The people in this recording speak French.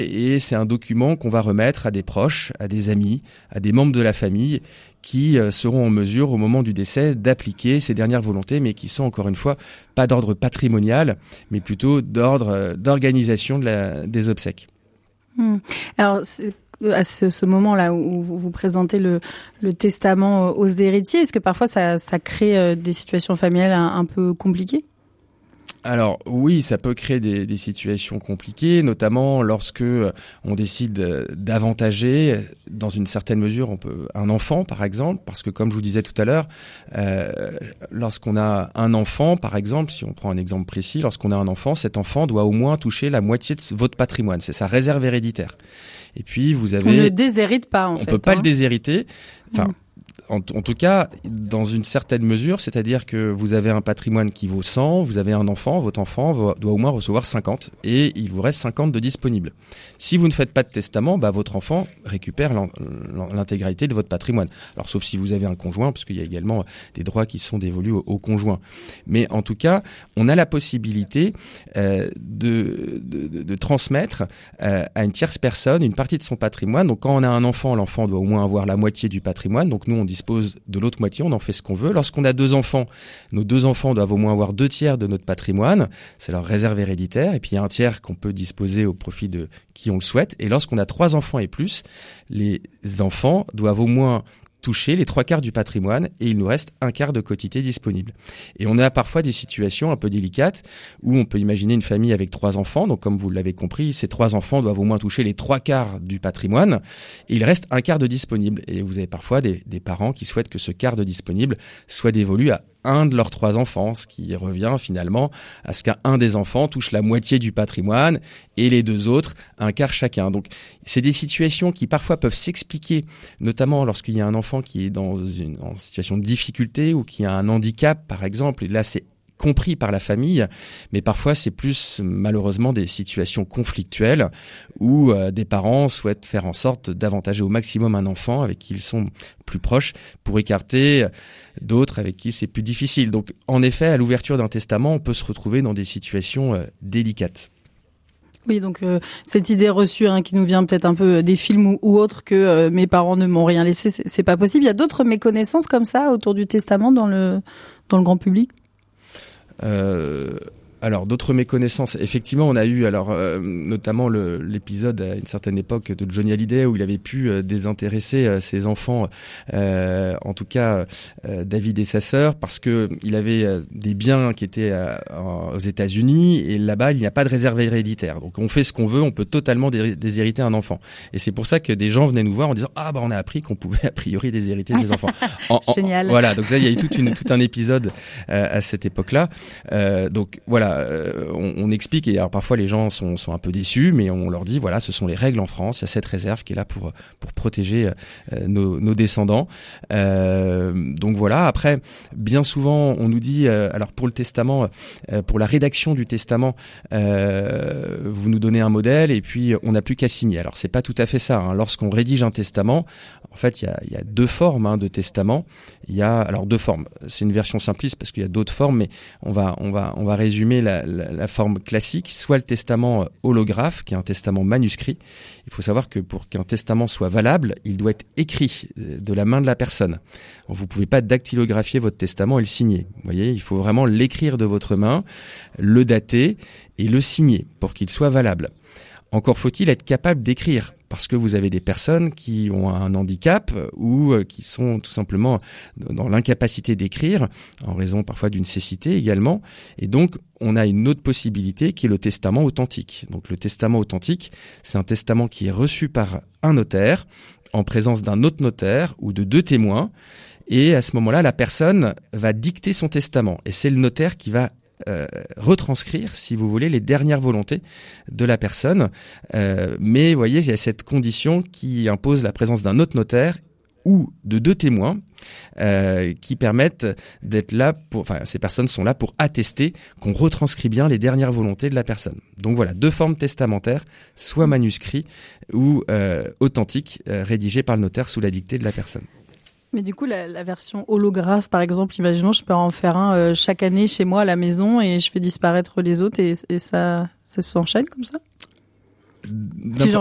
Et c'est un document qu'on va remettre à des proches, à des amis, à des membres de la famille qui seront en mesure, au moment du décès, d'appliquer ces dernières volontés, mais qui sont, encore une fois, pas d'ordre patrimonial, mais plutôt d'ordre d'organisation des obsèques. Alors, à ce moment-là où vous présentez le testament aux héritiers, est-ce que parfois ça crée des situations familiales un peu compliquées ? Alors oui, ça peut créer des situations compliquées, notamment lorsque on décide d'avantager, dans une certaine mesure, un enfant par exemple, parce que comme je vous disais tout à l'heure, lorsqu'on a un enfant par exemple, si on prend un exemple précis, lorsqu'on a un enfant, cet enfant doit au moins toucher la moitié de votre patrimoine, c'est sa réserve héréditaire. Et puis vous avez... On ne déshérite pas on peut pas le déshériter, en tout cas, dans une certaine mesure, c'est-à-dire que vous avez un patrimoine qui vaut 100, vous avez un enfant, votre enfant doit au moins recevoir 50 et il vous reste 50 de disponibles. Si vous ne faites pas de testament, votre enfant récupère l'intégralité de votre patrimoine. Alors sauf si vous avez un conjoint, parce qu'il y a également des droits qui sont dévolus au conjoint. Mais en tout cas, on a la possibilité de transmettre à une tierce personne une partie de son patrimoine. Donc quand on a un enfant, l'enfant doit au moins avoir la moitié du patrimoine. Donc nous, on dispose de l'autre moitié, on en fait ce qu'on veut. Lorsqu'on a 2 enfants, nos 2 enfants doivent au moins avoir 2/3 de notre patrimoine, c'est leur réserve héréditaire, et puis il y a 1/3 qu'on peut disposer au profit de qui on le souhaite. Et lorsqu'on a 3 enfants et plus, les enfants doivent au moins toucher les 3/4 du patrimoine et il nous reste 1/4 de quotité disponible. Et on a parfois des situations un peu délicates où on peut imaginer une famille avec 3 enfants. Donc comme vous l'avez compris, ces 3 enfants doivent au moins toucher les 3/4 du patrimoine et il reste 1/4 de disponible. Et vous avez parfois des parents qui souhaitent que ce quart de disponible soit dévolu à un de leurs 3 enfants, ce qui revient finalement à ce qu'un des enfants touche la moitié du patrimoine et les 2 autres 1/4 chacun. Donc c'est des situations qui parfois peuvent s'expliquer, notamment lorsqu'il y a un enfant qui est en situation de difficulté ou qui a un handicap par exemple, et là c'est compris par la famille, mais parfois c'est plus malheureusement des situations conflictuelles où des parents souhaitent faire en sorte d'avantager au maximum un enfant avec qui ils sont plus proches pour écarter d'autres avec qui c'est plus difficile. Donc en effet, à l'ouverture d'un testament, on peut se retrouver dans des situations délicates. Oui, donc cette idée reçue qui nous vient peut-être un peu des films ou autres que mes parents ne m'ont rien laissé, c'est pas possible. Il y a d'autres méconnaissances comme ça autour du testament dans le grand public ? Alors d'autres méconnaissances, effectivement on a eu notamment l'épisode à une certaine époque de Johnny Hallyday où il avait pu désintéresser ses enfants, en tout cas David et sa sœur, parce que il avait des biens qui étaient aux États-Unis et là-bas il n'y a pas de réserve héréditaire. Donc on fait ce qu'on veut, on peut totalement déshériter un enfant. Et c'est pour ça que des gens venaient nous voir en disant on a appris qu'on pouvait a priori déshériter ses enfants. Génial. Voilà, donc ça il y a eu tout un épisode à cette époque-là. Donc voilà. On explique et alors parfois les gens sont un peu déçus, mais on leur dit voilà, ce sont les règles en France, il y a cette réserve qui est là pour protéger nos descendants. Donc voilà. Après, bien souvent on nous dit alors pour le testament, pour la rédaction du testament, vous nous donnez un modèle et puis on n'a plus qu'à signer. Alors c'est pas tout à fait ça. Lorsqu'on rédige un testament, en fait il y a 2 formes de testament. Il y a alors 2 formes. C'est une version simpliste parce qu'il y a d'autres formes, mais on va résumer la forme classique, soit le testament holographe, qui est un testament manuscrit. Il faut savoir que pour qu'un testament soit valable, il doit être écrit de la main de la personne. Vous pouvez pas dactylographier votre testament et le signer. Vous voyez, il faut vraiment l'écrire de votre main, le dater et le signer pour qu'il soit valable. Encore faut-il être capable d'écrire, parce que vous avez des personnes qui ont un handicap ou qui sont tout simplement dans l'incapacité d'écrire, en raison parfois d'une cécité également. Et donc, on a une autre possibilité qui est le testament authentique. Donc le testament authentique, c'est un testament qui est reçu par un notaire, en présence d'un autre notaire ou de 2 témoins. Et à ce moment-là, la personne va dicter son testament. Et c'est le notaire qui va retranscrire, si vous voulez, les dernières volontés de la personne. Mais vous voyez, il y a cette condition qui impose la présence d'un autre notaire ou de 2 témoins qui permettent d'être là ces personnes sont là pour attester qu'on retranscrit bien les dernières volontés de la personne. Donc voilà, 2 formes testamentaires, soit manuscrits ou authentiques, rédigés par le notaire sous la dictée de la personne. Mais du coup, la version holographe, par exemple, imaginons, je peux en faire un chaque année chez moi à la maison et je fais disparaître les autres et ça s'enchaîne comme ça ? Si